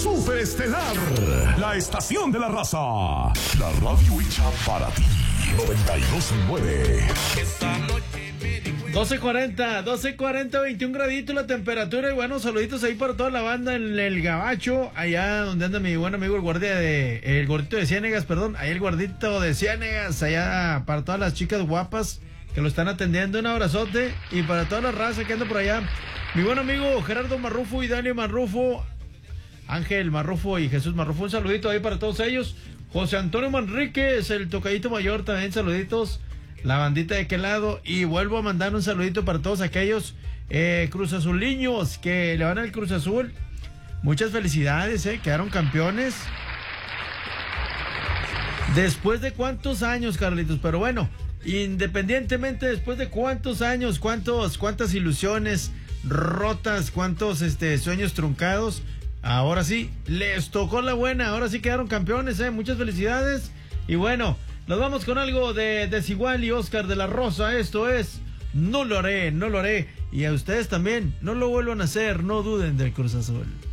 Superestelar, la estación de la raza. La radio hecha para ti. 92.9. 12:40, 21 graditos la temperatura. Y bueno, saluditos ahí para toda la banda en el Gabacho, allá donde anda mi buen amigo el gordito de Ciénegas, perdón, ahí el gordito de Ciénegas, allá para todas las chicas guapas que lo están atendiendo, un abrazote. Y para toda la raza que anda por allá, mi buen amigo Gerardo Marrufo y Dani Marrufo, Ángel Marrufo y Jesús Marrufo, un saludito ahí para todos ellos. José Antonio Manríquez, el tocadito mayor, también saluditos. La bandita de qué lado. Y vuelvo a mandar un saludito para todos aquellos Cruz Azuliños que le van al Cruz Azul. Muchas felicidades, quedaron campeones. Después de cuántos años, Carlitos, pero bueno, independientemente después de cuántos años, cuántas ilusiones rotas, cuántos sueños truncados, ahora sí, les tocó la buena, ahora sí quedaron campeones, muchas felicidades. Y bueno, nos vamos con algo de Desigual y Oscar de la Rosa. Esto es No lo haré, no lo haré. Y a ustedes también, no lo vuelvan a hacer, no duden del Cruz Azul.